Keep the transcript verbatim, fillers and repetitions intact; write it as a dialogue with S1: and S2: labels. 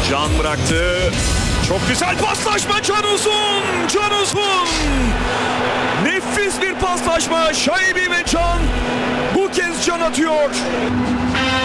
S1: Can bıraktı. Çok güzel paslaşma Can Uzun. Can Uzun. Nefis bir paslaşma. Şaibi ve Can bu kez Can atıyor.